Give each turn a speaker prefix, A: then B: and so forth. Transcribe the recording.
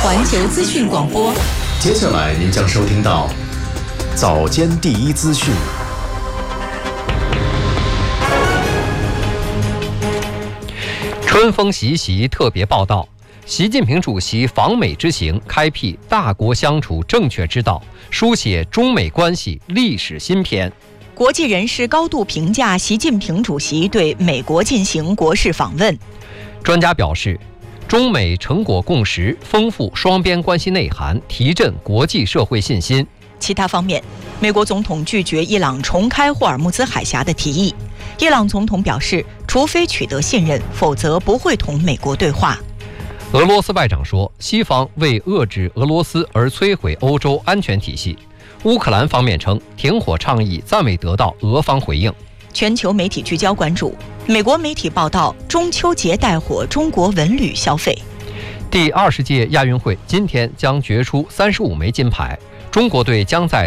A: 环球资讯广播。
B: 接下来您将收听到早间第一资讯。
C: 春风习习特别报道，习近平主席访美之行开辟大国相处正确之道，书写中美关系历史新篇。
A: 国际人士高度评价习近平主席对美国进行国事访问。
C: 专家表示，中美成果共识丰富双边关系内涵，提振国际社会信心。
A: 其他方面，美国总统拒绝伊朗重开霍尔木兹海峡的提议。伊朗总统表示，除非取得信任，否则不会同美国对话。
C: 俄罗斯外长说，西方为遏制俄罗斯而摧毁欧洲安全体系。乌克兰方面称，停火倡议暂未得到俄方回应。
A: 全球媒体聚焦关注，美国媒体报道中秋节带火中国文旅消费。
C: 第20届亚运会今天将决出35枚金牌，中国队将在